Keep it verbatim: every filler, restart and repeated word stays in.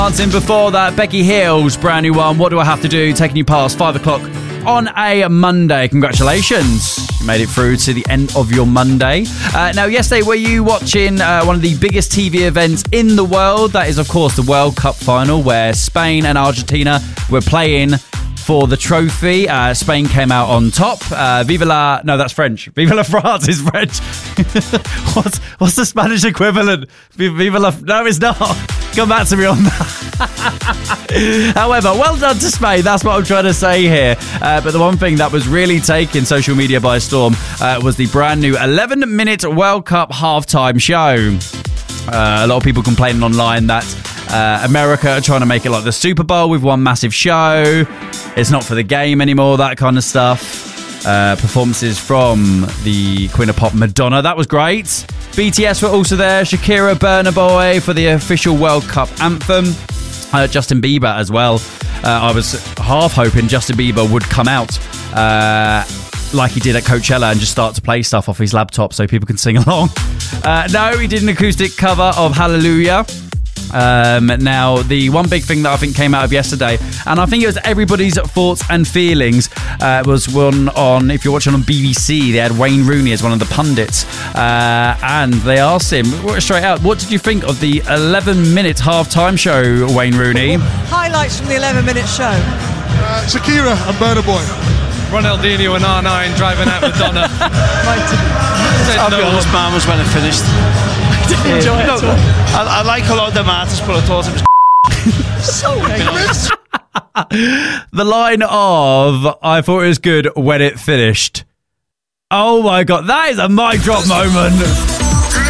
Dancing before that, Becky Hill's brand new one, What Do I Have to Do, taking you past five o'clock on a Monday. Congratulations. You made it through to the end of your Monday. Uh, now, yesterday, were you watching uh, one of the biggest T V events in the world? That is, of course, the World Cup final, where Spain and Argentina were playing for the trophy. Uh, Spain came out on top. Uh, Viva la... No, that's French. Viva la France is French. what's, what's the Spanish equivalent? Viva la... No, it's not. Come back to me on that. However, well done to Spain. That's what I'm trying to say here. Uh, but the one thing that was really taking social media by storm uh, was the brand new eleven-minute World Cup halftime show. Uh, a lot of people complaining online that uh, America are trying to make it like the Super Bowl with one massive show. It's not for the game anymore, that kind of stuff. Uh, performances from the Queen of Pop, Madonna. That was great. B T S were also there. Shakira, Burna Boy for the official World Cup anthem. Uh, Justin Bieber as well. Uh, I was half hoping Justin Bieber would come out uh, like he did at Coachella and just start to play stuff off his laptop so people can sing along. Uh, no, he did an acoustic cover of Hallelujah. Um, now, the one big thing that I think came out of yesterday, and I think it was everybody's thoughts and feelings, uh, was one on, if you're watching on B B C, they had Wayne Rooney as one of the pundits, uh, and they asked him straight out, what did you think of the eleven-minute half-time show, Wayne Rooney? Highlights from the eleven-minute show. Uh, Shakira and Burna Boy. Ronaldinho and R nine driving out with Donna. I'll be honest, man, was when it finished. Didn't enjoy it at all. I, I like a lot of the artists, but I thought it was so nice. The line of, I thought it was good when it finished. Oh my God, that is a mic drop moment.